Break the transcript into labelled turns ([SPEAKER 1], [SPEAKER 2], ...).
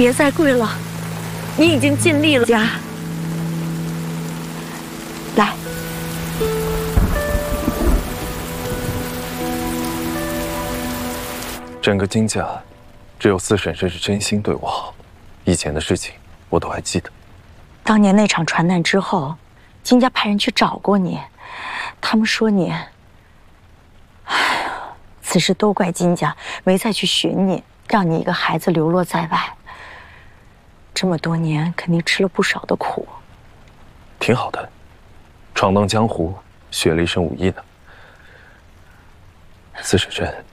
[SPEAKER 1] 别再跪了，你已经尽力了，家。来，
[SPEAKER 2] 整个金家，只有四婶婶是真心对我好，以前的事情我都还记得。
[SPEAKER 1] 当年那场船难之后，金家派人去找过你，他们说你，哎呀，此事都怪金家没再去寻你，让你一个孩子流落在外。这么多年，肯定吃了不少的苦。
[SPEAKER 2] 挺好的，闯荡江湖，学了一身武艺呢。四婶婶。